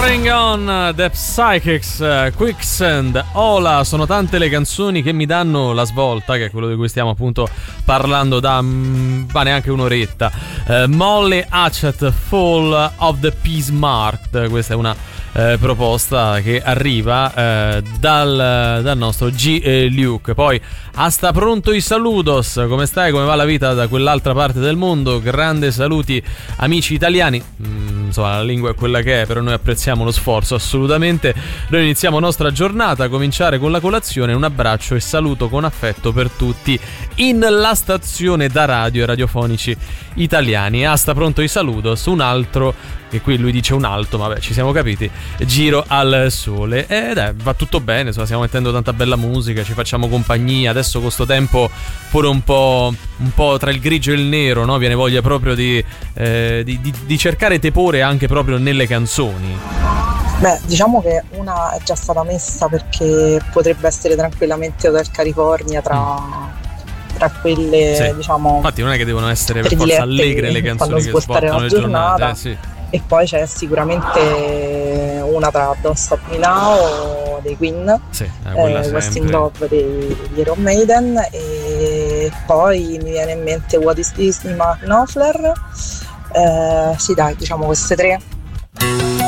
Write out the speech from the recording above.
Bring on the Psychics, Quicksand, Ola, sono tante le canzoni che mi danno la svolta, che è quello di cui stiamo appunto parlando da neanche un'oretta. Molly Hatchet, Fall of the Peace Marked, questa è una proposta che arriva dal nostro G. Luke. Poi hasta pronto i saludos, come stai, come va la vita da quell'altra parte del mondo? Grande saluti amici italiani. Insomma, la lingua è quella che è, però noi apprezziamo lo sforzo assolutamente. Noi iniziamo nostra giornata, a cominciare con la colazione. Un abbraccio e saluto con affetto per tutti in la stazione da radio e radiofonici italiani. Hasta pronto i saludos, un altro, che qui lui dice un alto, ma vabbè, ci siamo capiti, giro al sole. Va tutto bene, insomma, stiamo mettendo tanta bella musica, ci facciamo compagnia. Adesso con sto tempo pure un po' tra il grigio e il nero, no? Viene voglia proprio di cercare tepore anche proprio nelle canzoni. Beh, diciamo che una è già stata messa, perché potrebbe essere tranquillamente Hotel California tra quelle, sì, diciamo. Infatti non è che devono essere per forza allegre le canzoni che svoltano le giornate, sì. E poi c'è sicuramente una tra Don't Stop Me Now dei Queen, sì, Wasting Love di Iron Maiden, e poi mi viene in mente What Is This di Mark Knopfler. Sì, dai, diciamo queste tre.